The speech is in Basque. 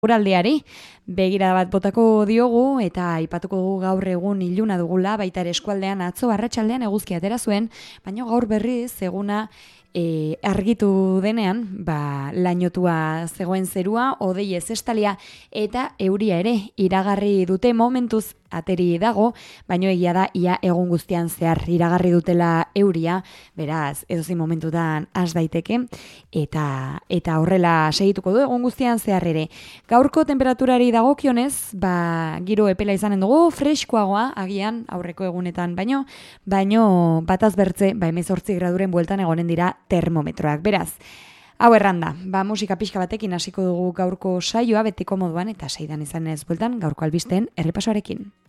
eguraldiari begira bat botako diogu eta aipatuko dugu gaur egun iluna dugula, baita ere eskualdean atzo arratsaldean eguzkia atera zuen, baina gaur berriz eguna argitu denean, lainotua zegoen zerua, hodei ez estalia eta euria ere iragarri dute momentuz ateri dago, baino egia da ia egun guztian zehar iragarri dutela euria, beraz edozein momentutan has daiteke eta horrela segituko du egun guztian zehar ere. Gaurko temperaturari dagokionez, giro epela izanen dugu, freskoagoa agian aurreko egunetan baino bataz bertze 18 graduren bueltan egonen dira termometroak. Beraz, hau erranda, musika pixka batekin hasiko dugu gaurko saioa betiko moduan eta seidan izan ez bueltan gaurko albisteen errepasoarekin.